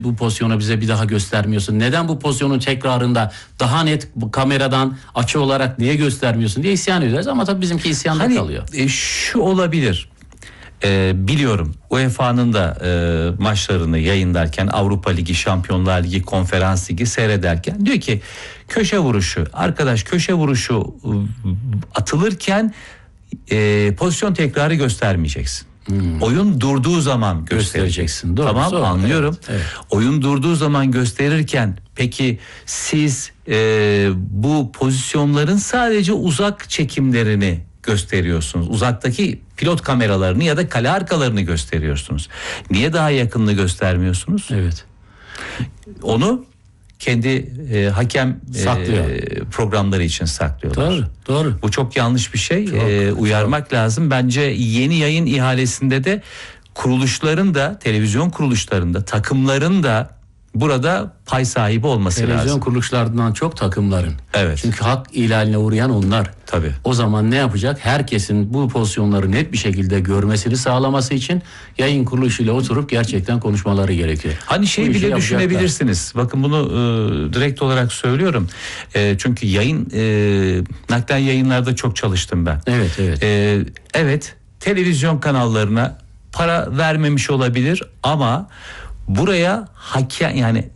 bu pozisyonu bize bir daha göstermiyorsun? Neden bu pozisyonun tekrarında daha net kameradan açı olarak niye göstermiyorsun diye isyan ediyoruz. Ama tabii bizimki isyanda kalıyor. Şu olabilir. Biliyorum UEFA'nın da maçlarını yayınlarken Avrupa Ligi, Şampiyonlar Ligi, Konferans Ligi seyrederken diyor ki köşe vuruşu, arkadaş köşe vuruşu atılırken pozisyon tekrarı göstermeyeceksin. Oyun durduğu zaman göstereceksin. Doğru, tamam doğru, anlıyorum. Evet. Oyun durduğu zaman gösterirken peki siz bu pozisyonların sadece uzak çekimlerini gösteriyorsunuz. Uzaktaki pilot kameralarını ya da kale arkalarını gösteriyorsunuz. Niye daha yakınını göstermiyorsunuz? Evet. Onu kendi hakem programları için saklıyorlar. Doğru. Bu çok yanlış bir şey. Uyarmak lazım. Bence yeni yayın ihalesinde de kuruluşların da, televizyon kuruluşlarında, takımların da burada pay sahibi olması lazım. Televizyon kuruluşlarından çok takımların. Evet. Çünkü hak ihlaline uğrayan onlar. Tabii. O zaman ne yapacak? Herkesin bu pozisyonları net bir şekilde görmesini sağlaması için yayın kuruluşuyla oturup gerçekten konuşmaları gerekiyor. Hani şey bile yapacaklar. düşünebilirsiniz. Bakın bunu direkt olarak söylüyorum. Çünkü naklen yayınlarda çok çalıştım ben. Evet. Evet, televizyon kanallarına para vermemiş olabilir ama buraya hakem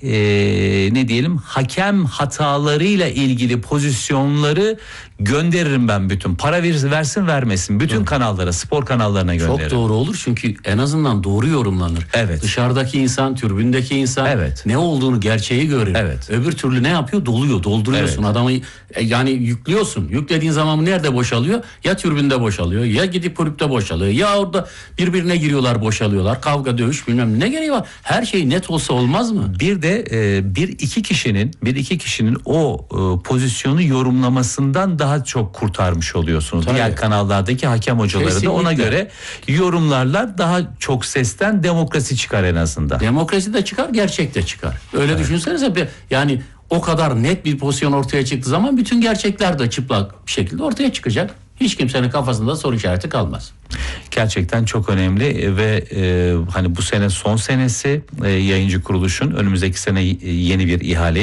hakem hatalarıyla ilgili pozisyonları gönderirim ben bütün. Para versin vermesin. Bütün kanallara, spor kanallarına gönderirim. Çok doğru olur çünkü en azından doğru yorumlanır. Evet. Dışarıdaki insan, tribündeki insan ne olduğunu, gerçeği görür. Evet. Öbür türlü ne yapıyor? Dolduruyorsun. Evet. Adamı yani yüklüyorsun. Yüklediğin zaman nerede boşalıyor? Ya tribünde boşalıyor, ya gidip kulüpte boşalıyor. Ya orada birbirine giriyorlar, boşalıyorlar. Kavga, dövüş bilmem ne gereği var. Her şey net olsa olmaz mı? Bir de bir iki kişinin o pozisyonu yorumlamasından daha çok kurtarmış oluyorsunuz. Tabii. Diğer kanallardaki hakem hocaları Kesinlikle. da ona göre yorumlarlar, daha çok sesten demokrasi çıkar en azından. Demokrasi de çıkar, gerçek de çıkar. Öyle düşünsenize yani o kadar net bir pozisyon ortaya çıktığı zaman bütün gerçekler de çıplak bir şekilde ortaya çıkacak. Hiç kimsenin kafasında soru işareti kalmaz. Gerçekten çok önemli ve hani bu sene son senesi yayıncı kuruluşun, önümüzdeki sene yeni bir ihale